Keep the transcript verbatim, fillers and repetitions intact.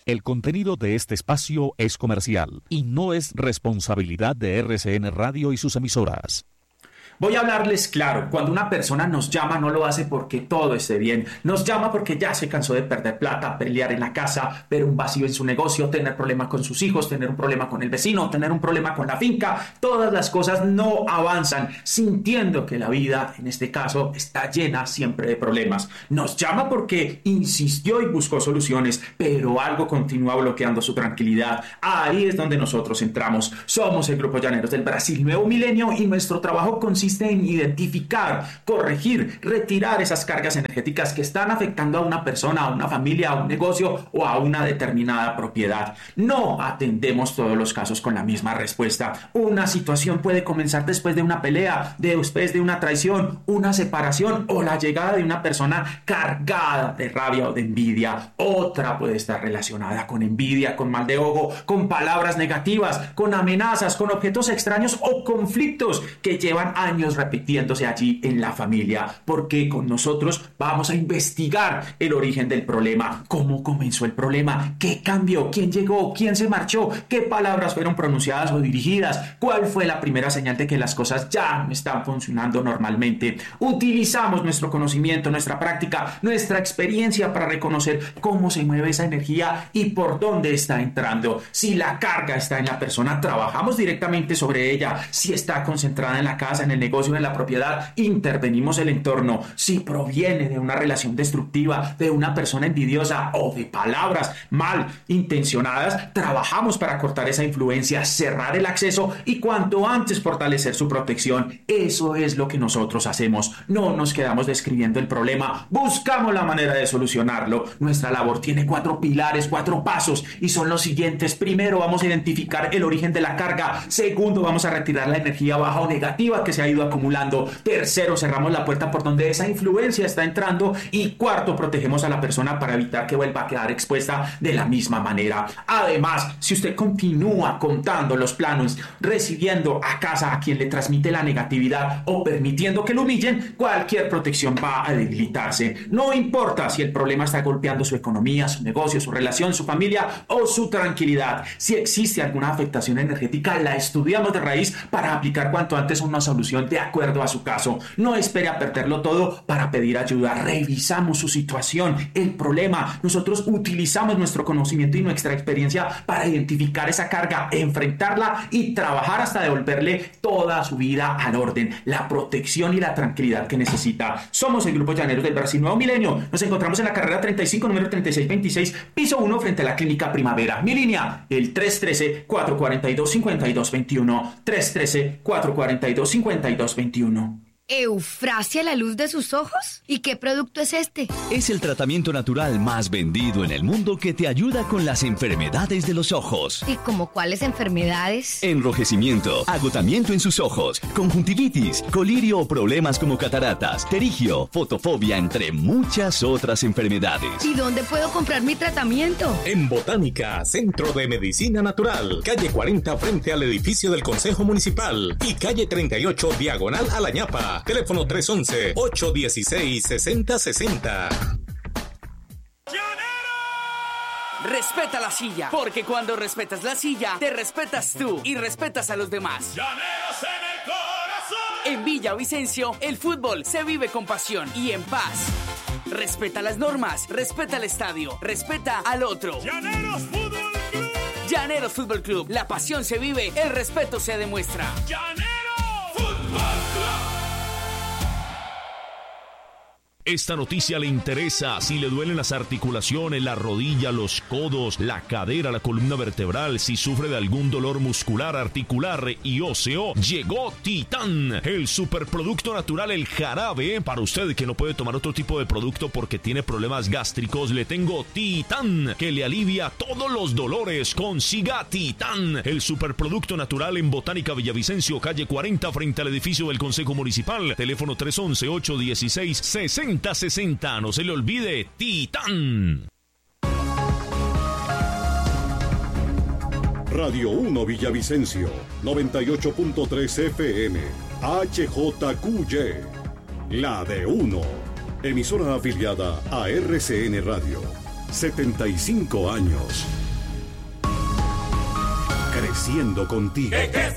El contenido de este espacio es comercial y no es responsabilidad de R C N Radio y sus emisoras. Voy a hablarles claro, cuando una persona nos llama no lo hace porque todo esté bien, nos llama porque ya se cansó de perder plata, pelear en la casa, ver un vacío en su negocio, tener problemas con sus hijos, tener un problema con el vecino, tener un problema con la finca, todas las cosas no avanzan, sintiendo que la vida, en este caso, está llena siempre de problemas. Nos llama porque insistió y buscó soluciones, pero algo continúa bloqueando su tranquilidad. Ahí es donde nosotros entramos. Somos el Grupo Llaneros del Brasil Nuevo Milenio y nuestro trabajo consiste en identificar, corregir, retirar esas cargas energéticas que están afectando a una persona, a una familia, a un negocio o a una determinada propiedad. No atendemos todos los casos con la misma respuesta. Una situación puede comenzar después de una pelea, después de una traición, una separación o la llegada de una persona cargada de rabia o de envidia. Otra puede estar relacionada con envidia, con mal de ojo, con palabras negativas, con amenazas, con objetos extraños o conflictos que llevan años repitiéndose allí en la familia, porque con nosotros vamos a investigar el origen del problema, cómo comenzó el problema, qué cambió, quién llegó, quién se marchó, qué palabras fueron pronunciadas o dirigidas, cuál fue la primera señal de que las cosas ya no están funcionando normalmente. Utilizamos nuestro conocimiento, nuestra práctica, nuestra experiencia para reconocer cómo se mueve esa energía y por dónde está entrando. Si la carga está en la persona, trabajamos directamente sobre ella. Si está concentrada en la casa, en el negocio, en la propiedad, intervenimos el entorno. Si proviene de una relación destructiva, de una persona envidiosa o de palabras mal intencionadas, trabajamos para cortar esa influencia, cerrar el acceso y cuanto antes fortalecer su protección. Eso es lo que nosotros hacemos. No nos quedamos describiendo el problema, buscamos la manera de solucionarlo. Nuestra labor tiene cuatro pilares, cuatro pasos y son los siguientes. Primero, vamos a identificar el origen de la carga. Segundo, vamos a retirar la energía baja o negativa que se ha ido acumulando. Tercero, cerramos la puerta por donde esa influencia está entrando. Y cuarto, protegemos a la persona para evitar que vuelva a quedar expuesta de la misma manera. Además, si usted continúa contando los planos, recibiendo a casa a quien le transmite la negatividad o permitiendo que lo humillen, cualquier protección va a debilitarse. No importa si el problema está golpeando su economía, su negocio, su relación, su familia o su tranquilidad. Si existe alguna afectación energética, la estudiamos de raíz para aplicar cuanto antes una solución de acuerdo a su caso. No espere a perderlo todo para pedir ayuda. Revisamos su situación, el problema. Nosotros utilizamos nuestro conocimiento y nuestra experiencia para identificar esa carga, enfrentarla y trabajar hasta devolverle toda su vida al orden, la protección y la tranquilidad que necesita. Somos el Grupo Llaneros del Brasil Nuevo Milenio. Nos encontramos en la carrera treinta y cinco, número treinta y seis veintiséis, piso uno, frente a la Clínica Primavera. Mi línea, el tres uno tres, cuatro cuatro dos, cinco dos dos uno. tres uno tres, cuatro cuatro dos, cinco dos dos uno. ¿Eufrasia la luz de sus ojos? ¿Y qué producto es este? Es el tratamiento natural más vendido en el mundo que te ayuda con las enfermedades de los ojos. ¿Y como cuáles enfermedades? Enrojecimiento, agotamiento en sus ojos, conjuntivitis, colirio o problemas como cataratas, terigio, fotofobia, entre muchas otras enfermedades. ¿Y dónde puedo comprar mi tratamiento? En Botánica, Centro de Medicina Natural, calle cuarenta frente al edificio del Consejo Municipal y calle treinta y ocho diagonal a La Ñapa. Teléfono tres once, ocho dieciséis, sesenta sesenta. Respeta la silla, porque cuando respetas la silla, te respetas tú y respetas a los demás. Llaneros en el corazón. En Villavicencio, el fútbol se vive con pasión y en paz. Respeta las normas, respeta el estadio, respeta al otro. Llaneros Fútbol Club. Llaneros Fútbol Club. La pasión se vive, el respeto se demuestra. Llaneros Fútbol Club. Esta noticia le interesa si le duelen las articulaciones, la rodilla, los codos, la cadera, la columna vertebral, si sufre de algún dolor muscular, articular y óseo. Llegó Titán, el superproducto natural, el jarabe. Para usted que no puede tomar otro tipo de producto porque tiene problemas gástricos, le tengo Titán, que le alivia todos los dolores. Consiga Titán, el superproducto natural en Botánica Villavicencio, calle cuarenta, frente al edificio del Consejo Municipal. Teléfono tres once, ocho dieciséis, sesenta sesenta. No se le olvide, Titán. Radio uno Villavicencio, noventa y ocho punto tres F M, H J Q Y, la de uno, emisora afiliada a R C N Radio. setenta y cinco años. Creciendo contigo.